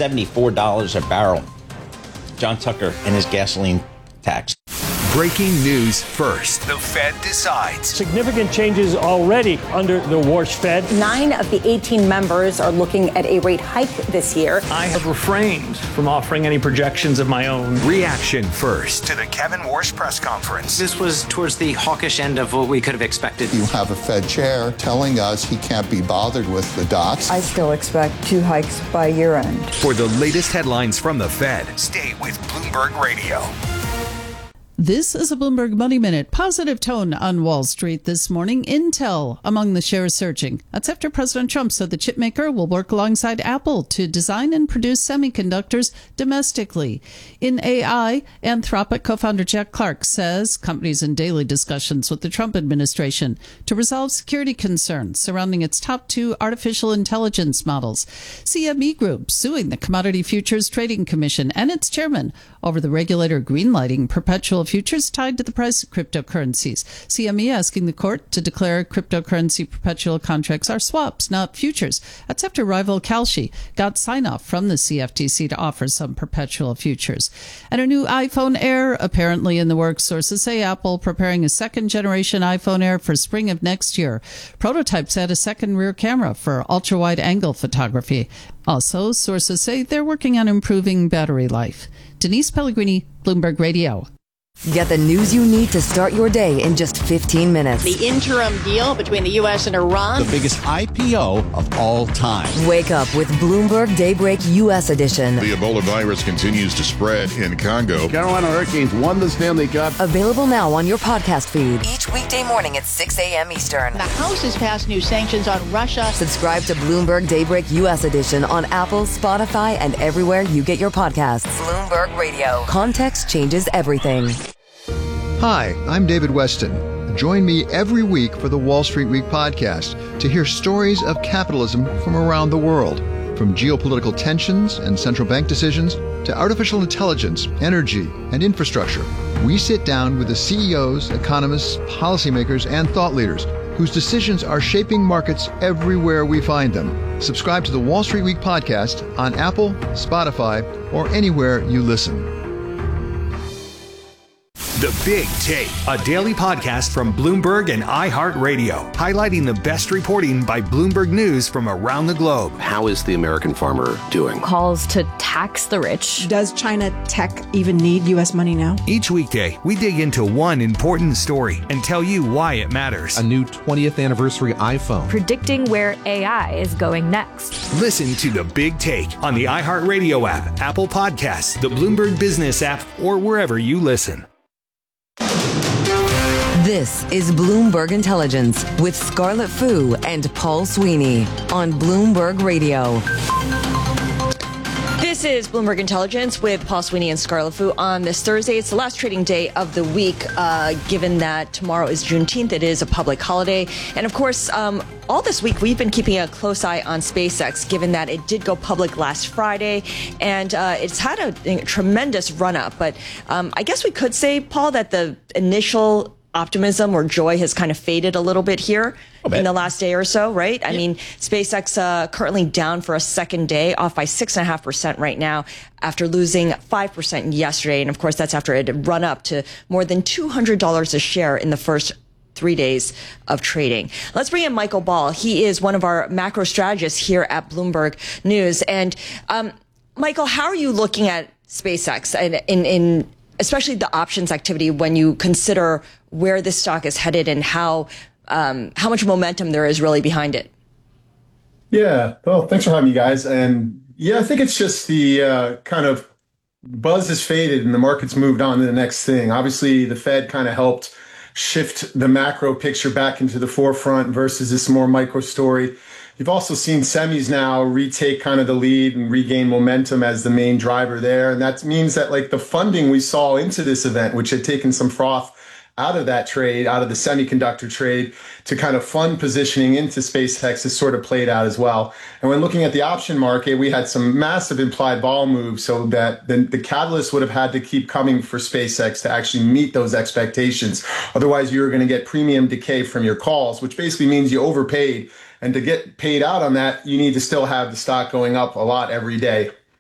$74 a barrel. John Tucker and his gasoline tax. Breaking news first. The Fed decides. Significant changes already under the Warsh Fed. 9 of the 18 members are looking at a rate hike this year. I have refrained from offering any projections of my own. Reaction first to the Kevin Warsh press conference. This was towards the hawkish end of what we could have expected. You have a Fed chair telling us he can't be bothered with the dots. I still expect 2 hikes by year end. For the latest headlines from the Fed, stay with Bloomberg Radio. This is a Bloomberg Money Minute. Positive tone on Wall Street this morning. Intel among the shares surging. That's after President Trump said the chipmaker will work alongside Apple to design and produce semiconductors domestically. In AI, Anthropic co-founder Jack Clark says companies in daily discussions with the Trump administration to resolve security concerns surrounding its top 2 artificial intelligence models. CME Group suing the Commodity Futures Trading Commission and its chairman over the regulator greenlighting perpetual futures tied to the price of cryptocurrencies. CME asking the court to declare cryptocurrency perpetual contracts are swaps, not futures. That's after rival Kalshi got sign-off from the CFTC to offer some perpetual futures. And a new iPhone Air apparently in the works. Sources say Apple preparing a second-generation iPhone Air for spring of next year. Prototypes add a second rear camera for ultra-wide-angle photography. Also, sources say they're working on improving battery life. Denise Pellegrini, Bloomberg Radio. Get the news you need to start your day in just 15 minutes. The interim deal between the U.S. and Iran. The biggest IPO of all time. Wake up with Bloomberg Daybreak U.S. edition. The Ebola virus continues to spread in Congo. Carolina Hurricanes won the Stanley Cup. Available now on your podcast feed. Each weekday morning at 6 a.m. Eastern. The House has passed new sanctions on Russia. Subscribe to Bloomberg Daybreak U.S. edition on Apple, Spotify, and everywhere you get your podcasts. Bloomberg Radio. Context changes everything. Hi, I'm David Weston. Join me every week for the Wall Street Week podcast to hear stories of capitalism from around the world, from geopolitical tensions and central bank decisions to artificial intelligence, energy, and infrastructure. We sit down with the CEOs, economists, policymakers, and thought leaders whose decisions are shaping markets everywhere we find them. Subscribe to the Wall Street Week podcast on Apple, Spotify, or anywhere you listen. The Big Take, a daily podcast from Bloomberg and iHeartRadio, highlighting the best reporting by Bloomberg News from around the globe. How is the American farmer doing? Calls to tax the rich. Does China tech even need U.S. money now? Each weekday, we dig into one important story and tell you why it matters. A new 20th anniversary iPhone. Predicting where AI is going next. Listen to The Big Take on the iHeartRadio app, Apple Podcasts, the Bloomberg Business app, or wherever you listen. This is Bloomberg Intelligence with Scarlett Fu and Paul Sweeney on Bloomberg Radio. This is Bloomberg Intelligence with Paul Sweeney and Scarlett Fu on this Thursday. It's the last trading day of the week, given that tomorrow is Juneteenth. It is a public holiday. And of course, all this week, we've been keeping a close eye on SpaceX, given that it did go public last Friday. And it's had a tremendous run up. But I guess we could say, Paul, that the initial optimism or joy has kind of faded a little bit here in the last day or so, right? I mean, SpaceX currently down for a second day, off by 6.5% right now after losing 5% yesterday. And of course, that's after it had run up to more than $200 a share in the first 3 days of trading. Let's bring in Michael Ball. He is one of our macro strategists here at Bloomberg News. And Michael, how are you looking at SpaceX and in especially the options activity when you consider where this stock is headed and how much momentum there is really behind it? Yeah, well, thanks for having me, guys. And yeah, I think it's just the kind of buzz has faded and the market's moved on to the next thing. Obviously, the Fed kind of helped shift the macro picture back into the forefront versus this more micro story. You've also seen semis now retake kind of the lead and regain momentum as the main driver there. And that means that like the funding we saw into this event, which had taken some froth out of that trade, out of the semiconductor trade to kind of fund positioning into SpaceX has sort of played out as well. And when looking at the option market, we had some massive implied vol moves so that the catalyst would have had to keep coming for SpaceX to actually meet those expectations. Otherwise, you were going to get premium decay from your calls, which basically means you overpaid. And to get paid out on that, you need to still have the stock going up a lot every day.